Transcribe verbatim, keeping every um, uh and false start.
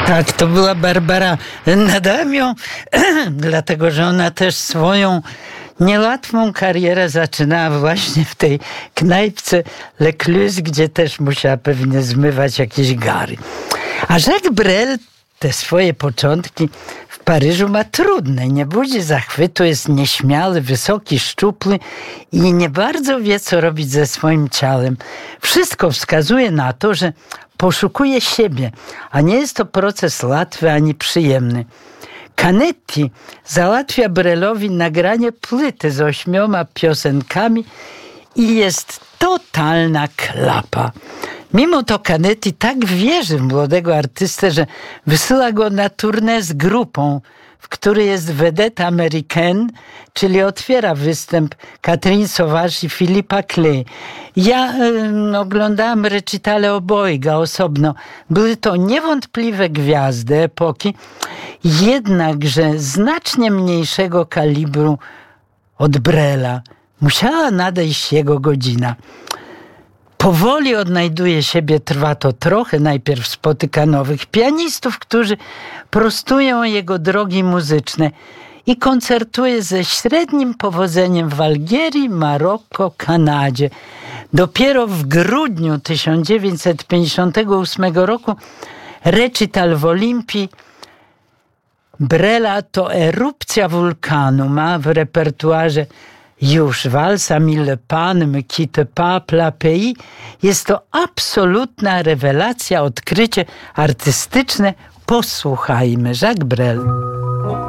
Tak, to była Barbara Nadamią, dlatego że ona też swoją niełatwą karierę zaczynała właśnie w tej knajpce L'Écluse, gdzie też musiała pewnie zmywać jakieś gary. A Jacques Brel te swoje początki w Paryżu ma trudne. Nie budzi zachwytu, jest nieśmiały, wysoki, szczupły i nie bardzo wie, co robić ze swoim ciałem. Wszystko wskazuje na to, że poszukuje siebie, a nie jest to proces łatwy ani przyjemny. Canetti załatwia Brelowi nagranie płyty z ośmioma piosenkami i jest totalna klapa. Mimo to Canetti tak wierzy w młodego artystę, że wysyła go na tournée z grupą, w której jest vedette américaine, czyli otwiera występ Catherine Sauvage i Philippa Clay. Ja y, oglądałam recitale obojga osobno. Były to niewątpliwe gwiazdy epoki, jednakże znacznie mniejszego kalibru od Brela. Musiała nadejść jego godzina. Powoli odnajduje siebie, trwa to trochę. Najpierw spotyka nowych pianistów, którzy prostują jego drogi muzyczne i koncertuje ze średnim powodzeniem w Algierii, Maroko, Kanadzie. Dopiero w grudniu tysiąc dziewięćset pięćdziesiątego ósmego roku recital w Olimpii Brela to erupcja wulkanu. Ma w repertuarze już walsa Mille Pan, Me quitte pas, Plat Pays. Jest to absolutna rewelacja, odkrycie artystyczne. Posłuchajmy. Jacques Brel.